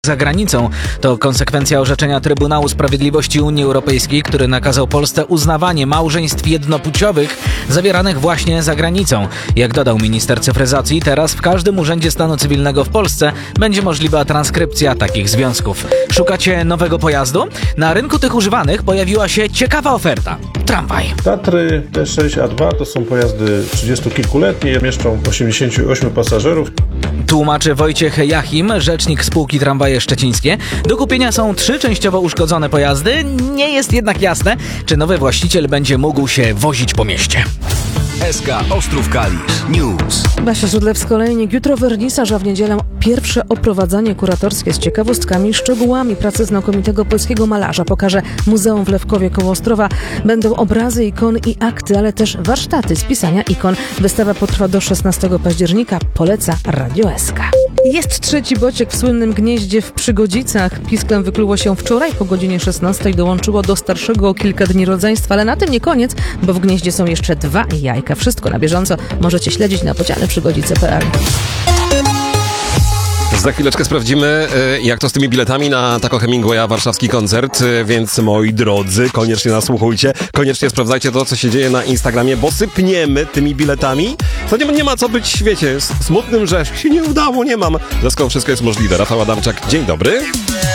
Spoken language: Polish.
za granicą. To konsekwencja orzeczenia Trybunału Sprawiedliwości Unii Europejskiej, który nakazał Polsce uznawanie małżeństw jednopłciowych zawieranych właśnie za granicą. Jak dodał minister cyfryzacji, teraz w każdym urzędzie stanu cywilnego w Polsce będzie możliwa transkrypcja takich związków. Szukacie nowego pojazdu? Na rynku tych używanych pojawiła się ciekawa oferta. Tramwaj. Tatry T6A2 to są pojazdy 30-kilkuletnie, mieszczą 88 pasażerów. Tłumaczy Wojciech Jachim, rzecznik spółki Tramwaje Szczecińskie. Do kupienia są 3 częściowo uszkodzone pojazdy. Nie jest jednak jasne, czy nowy właściciel będzie mógł się wozić po mieście. SK Ostrów Kalisz News. Basia Żudlewska-Olejnik. Jutro wernisaż, a w niedzielę pierwsze oprowadzanie kuratorskie z ciekawostkami i szczegółami pracy znakomitego polskiego malarza pokaże Muzeum w Lewkowie koło Ostrowa. Będą obrazy, ikony i akty, ale też warsztaty z pisania ikon. Wystawa potrwa do 16 października. Poleca Radio SK. Jest trzeci bociek w słynnym gnieździe w Przygodzicach. Pisklem wykluło się wczoraj po godzinie 16. Dołączyło do starszego o kilka dni rodzeństwa, ale na tym nie koniec, bo w gnieździe są jeszcze 2 jajka. Wszystko na bieżąco możecie śledzić na portalprzygodzice.pl. Za chwileczkę sprawdzimy, jak to z tymi biletami na Taco Hemingwaya warszawski koncert, więc moi drodzy, koniecznie nasłuchujcie, koniecznie sprawdzajcie to, co się dzieje na Instagramie, bo sypniemy tymi biletami. To nie ma co być, wiecie, smutnym, że się nie udało, nie mam. Dlatego wszystko jest możliwe. Rafał Adamczak, dzień dobry.